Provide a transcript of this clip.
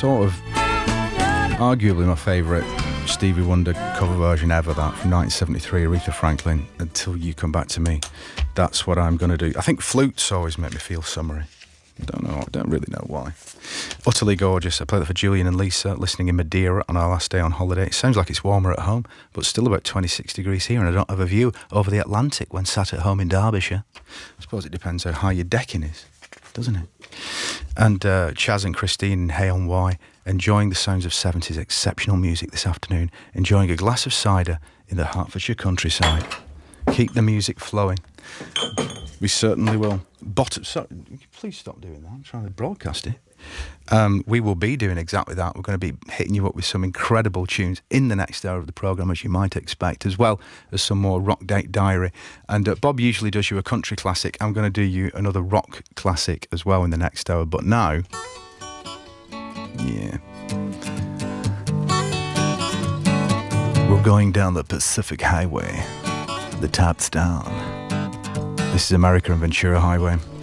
sort of arguably my favourite Stevie Wonder cover version ever, that from 1973, Aretha Franklin, Until You Come Back to Me. That's what I'm going to do. I think flutes always make me feel summery. I don't really know why. Utterly gorgeous. I played that for Julian and Lisa, listening in Madeira on our last day on holiday. It sounds like it's warmer at home, but still about 26 degrees here, and I don't have a view over the Atlantic when sat at home in Derbyshire. I suppose it depends how high your decking is, doesn't it? And Chaz and Christine and Hey on Y, enjoying the sounds of 70s exceptional music this afternoon, enjoying a glass of cider in the Hertfordshire countryside. Keep the music flowing. We certainly will. Sorry, please stop doing that. I'm trying to broadcast it. We will be doing exactly that. We're going to be hitting you up with some incredible tunes in the next hour of the programme, as you might expect, as well as some more Rock Date Diary. And Bob usually does you a country classic. I'm going to do you another rock classic as well in the next hour. But now, yeah, we're going down the Pacific Highway. The tap's down. This is America and Ventura Highway.